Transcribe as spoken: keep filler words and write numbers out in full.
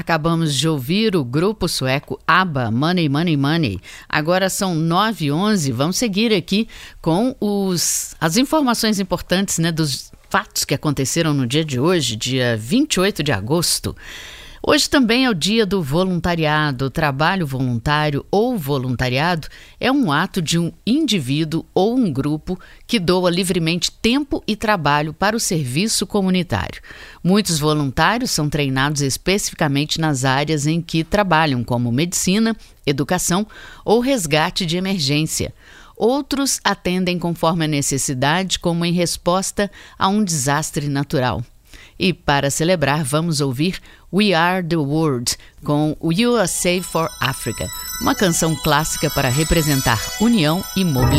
Acabamos de ouvir o grupo sueco ABBA, Money, Money, Money. Agora são nove e onze, vamos seguir aqui com os, as informações importantes, né, dos fatos que aconteceram no dia de hoje, dia vinte e oito de agosto. Hoje também é o dia do voluntariado. O trabalho voluntário ou voluntariado é um ato de um indivíduo ou um grupo que doa livremente tempo e trabalho para o serviço comunitário. Muitos voluntários são treinados especificamente nas áreas em que trabalham, como medicina, educação ou resgate de emergência. Outros atendem conforme a necessidade, como em resposta a um desastre natural. E para celebrar, vamos ouvir We Are the World, com U S A for Africa, uma canção clássica para representar união e mobilidade.